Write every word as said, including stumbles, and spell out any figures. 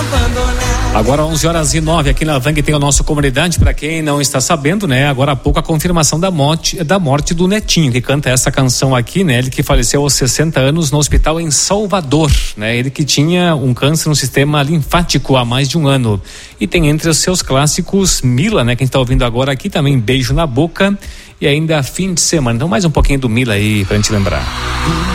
Agora onze horas e nove aqui na Vang tem o nosso Comunidade. Para quem não está sabendo, né? Agora há pouco a confirmação da morte, da morte do Netinho, que canta essa canção aqui, né? Ele que faleceu aos sessenta anos no hospital em Salvador, né? Ele que tinha um câncer no sistema linfático há mais de um ano. E tem entre os seus clássicos Mila, né? Quem está ouvindo agora aqui também, Beijo na Boca e ainda Fim de Semana. Então mais um pouquinho do Mila aí pra gente lembrar.